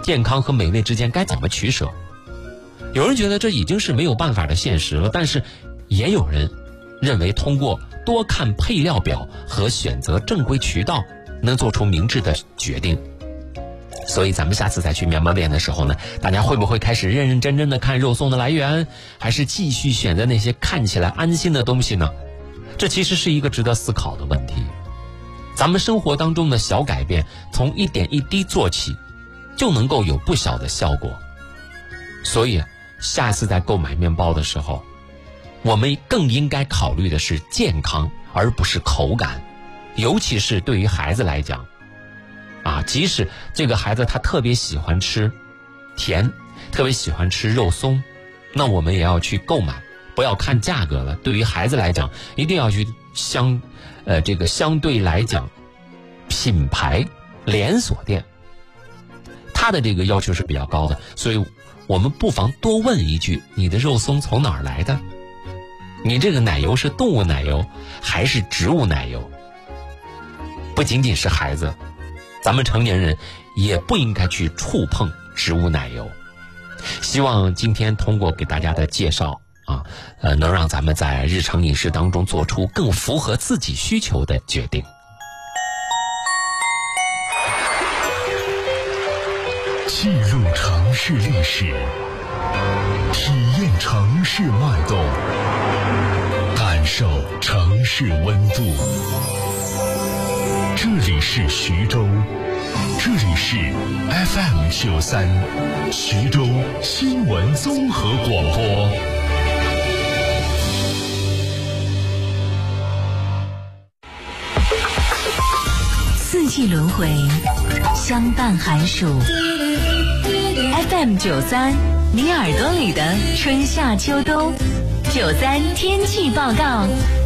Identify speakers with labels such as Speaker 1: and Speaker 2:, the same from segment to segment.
Speaker 1: 健康和美味之间该怎么取舍？有人觉得这已经是没有办法的现实了，但是也有人认为通过多看配料表和选择正规渠道能做出明智的决定。所以咱们下次再去面包店的时候呢，大家会不会开始认认真真的看肉松的来源，还是继续选择那些看起来安心的东西呢？这其实是一个值得思考的问题。咱们生活当中的小改变，从一点一滴做起，就能够有不小的效果。所以下次在购买面包的时候，我们更应该考虑的是健康，而不是口感。尤其是对于孩子来讲即使这个孩子他特别喜欢吃甜，特别喜欢吃肉松，那我们也要去购买，不要看价格了。对于孩子来讲，一定要去相对来讲品牌连锁店，它的这个要求是比较高的，所以我们不妨多问一句：你的肉松从哪儿来的？你这个奶油是动物奶油还是植物奶油？不仅仅是孩子，咱们成年人也不应该去触碰植物奶油。希望今天通过给大家的介绍能让咱们在日常饮食当中做出更符合自己需求的决定。
Speaker 2: 记录城市历史，体验城市脉动，感受城市温度。这里是徐州，这里是 FM93 徐州新闻综合广播。
Speaker 3: 四季轮回，相伴寒暑。FM93，你耳朵里的春夏秋冬。93天气报告。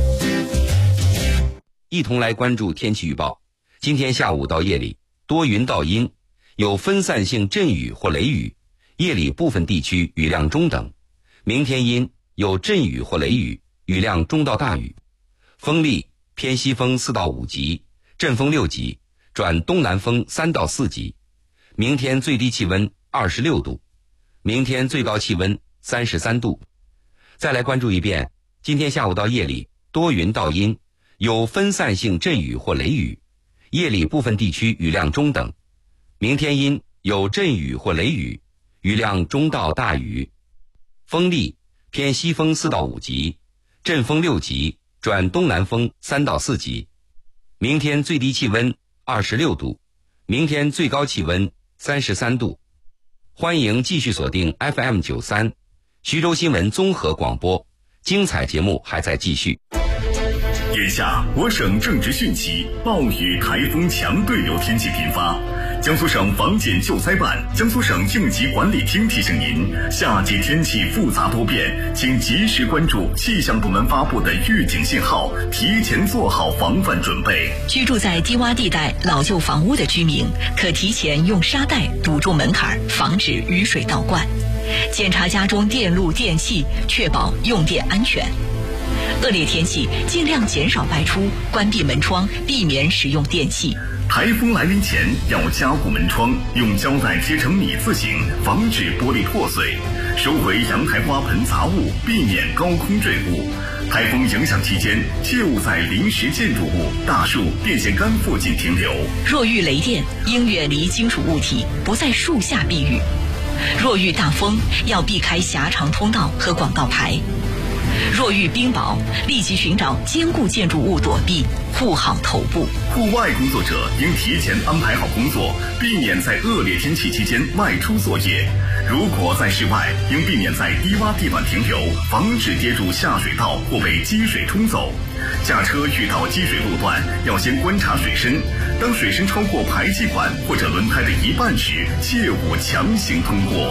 Speaker 4: 一同来关注天气预报。今天下午到夜里多云到阴，有分散性阵雨或雷雨，夜里部分地区雨量中等。明天阴，有阵雨或雷雨，雨量中到大雨。风力偏西风4到5级，阵风6级，转东南风3到4级。明天最低气温26度，明天最高气温33度。再来关注一遍，今天下午到夜里多云到阴，有分散性阵雨或雷雨，夜里部分地区雨量中等。明天阴，有阵雨或雷雨，雨量中到大雨。风力偏西风4到5级，阵风6级，转东南风3到4级。明天最低气温26度，明天最高气温33度。欢迎继续锁定 FM93 徐州新闻综合广播，精彩节目还在继续。
Speaker 5: 眼下我省正值汛期，暴雨、台风、强对流天气频发。江苏省防检救灾办、江苏省应急管理厅提醒您，夏季天气复杂多变，请及时关注气象部门发布的预警信号，提前做好防范准备。
Speaker 3: 居住在低洼地带老旧房屋的居民，可提前用沙袋堵住门槛，防止雨水倒灌。检查家中电路电器，确保用电安全。恶劣天气尽量减少外出，关闭门窗，避免使用电器。
Speaker 5: 台风来临前要加固门窗，用胶带贴成米字形，防止玻璃破碎。收回阳台花盆杂物，避免高空坠物。台风影响期间，切勿在临时建筑物、大树、电线杆附近停留。
Speaker 3: 若遇雷电，应远离金属物体，不在树下避雨。若遇大风，要避开狭长通道和广告牌。若遇冰雹，立即寻找坚固建筑物躲避，护好头部。
Speaker 5: 户外工作者应提前安排好工作，避免在恶劣天气期间外出作业。如果在室外，应避免在低洼地段停留，防止跌入下水道或被积水冲走。驾车遇到积水路段，要先观察水深，当水深超过排气管或者轮胎的一半时，切勿强行通过。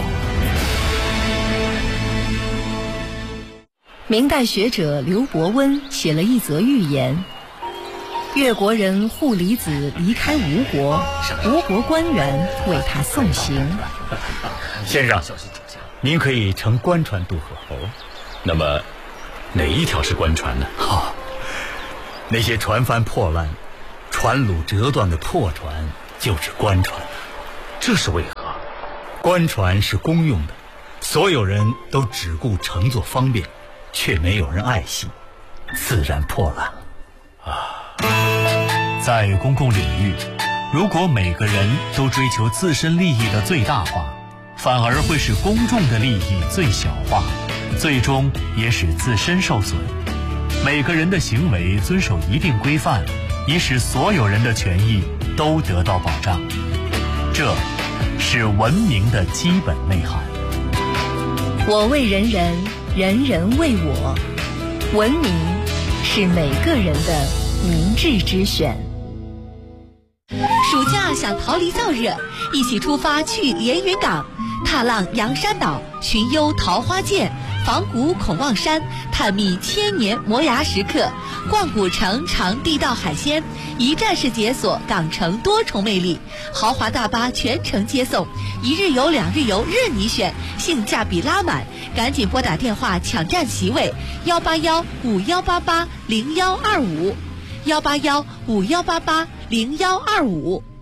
Speaker 6: 明代学者刘伯温写了一则寓言：越国人户离子离开吴国，吴国官员为他送行。
Speaker 7: 先生，您可以乘官船渡河。那么哪一条是官船呢？那些船帆破烂、船橹折断的破船就是官船。
Speaker 8: 这是为何？
Speaker 7: 官船是公用的，所有人都只顾乘坐方便，却没有人爱惜，自然破烂了。
Speaker 8: 在公共领域，如果每个人都追求自身利益的最大化，反而会使公众的利益最小化，最终也使自身受损。每个人的行为遵守一定规范，以使所有人的权益都得到保障。这是文明的基本内涵。
Speaker 6: 我为人人，人人为我。文明是每个人的明智之选。
Speaker 9: 暑假想逃离燥热，一起出发去连云港，踏浪洋山岛，寻幽桃花涧，访古孔望山，探秘千年磨牙石刻，逛古城尝地道海鲜，一站式解锁港城多重魅力，豪华大巴全程接送，一日游2日游任你选，性价比拉满，赶紧拨打电话抢占席位，18151880125，18151880125。